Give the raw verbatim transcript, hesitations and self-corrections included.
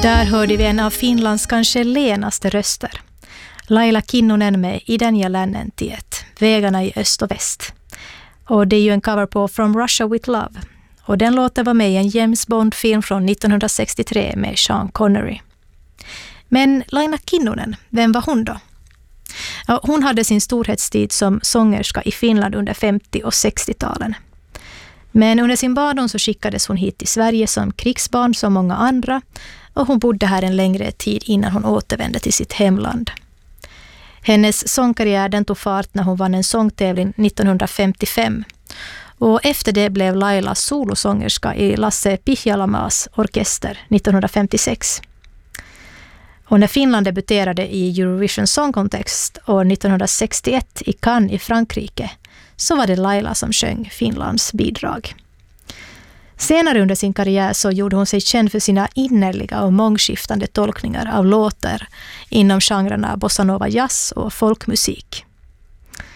Där hörde vi en av Finlands kanske lenaste röster. Laila Kinnunen med Idän ja lännen tiet, vägarna i öst och väst. Och det är ju en cover på From Russia with Love. Och den låten var med i en James Bond-film från nittonhundrasextiotre med Sean Connery. Men Laila Kinnunen, vem var hon då? Ja, hon hade sin storhetstid som sångerska i Finland under femtio- och sextio-talen. Men under sin barndom så skickades hon hit till Sverige som krigsbarn som många andra, och hon bodde här en längre tid innan hon återvände till sitt hemland. Hennes sångkarriär den tog fart när hon vann en sångtävling nittonhundrafemtiofem, och efter det blev Laila solosångerska i Lasse Pihlajamäes orkester nittonhundrafemtiosex. Och när Finland debuterade i Eurovision Song Contest år nittonhundrasextioett i Cannes i Frankrike, så var det Laila som sjöng Finlands bidrag. Senare under sin karriär så gjorde hon sig känd för sina innerliga och mångskiftande tolkningar av låtar inom genrerna bossa nova jazz och folkmusik.